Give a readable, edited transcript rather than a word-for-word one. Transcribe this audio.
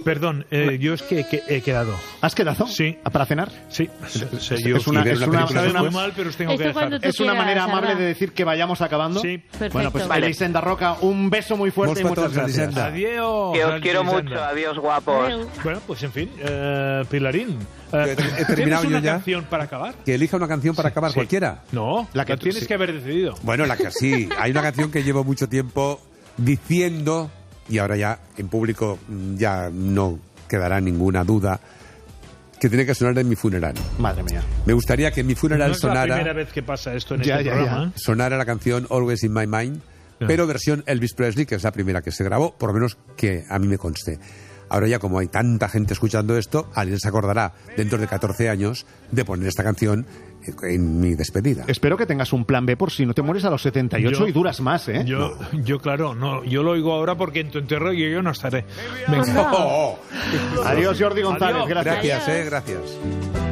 Perdón, yo es que he quedado. ¿Has quedado? Sí. ¿Para cenar? Sí. Es una muy mal, pero os tengo que dejar. Es una manera amable de decir que vayamos acabando. Sí. Perfecto. Bueno, pues Elisenda Roca, un beso muy fuerte y muchas gracias. Adiós. Que os quiero mucho. Adiós, guapos. Bueno, pues en fin, Pilarín. He terminado ¿Tienes yo una ya. canción para acabar? Que elija una canción para acabar, Sí. cualquiera. No, La que tienes sí. que haber decidido. Bueno, la que sí. Hay una canción que llevo mucho tiempo diciendo, y ahora ya en público ya no quedará ninguna duda, que tiene que sonar en mi funeral. Madre mía. Me gustaría que en mi funeral No es la sonara, primera vez que pasa esto en Ya, este ya, programa. ya. ¿eh? sonara la canción Always in My Mind, pero versión Elvis Presley, que es la primera que se grabó, por lo menos que a mí me conste. Ahora ya, como hay tanta gente escuchando esto, alguien se acordará dentro de 14 años de poner esta canción en mi despedida. Espero que tengas un plan B por si no te mueres a los 78 y duras más, ¿eh? Yo, claro, no, yo lo oigo ahora porque en tu entierro yo no estaré. Venga. Adiós, Jordi González. Adiós. Gracias. Gracias, gracias.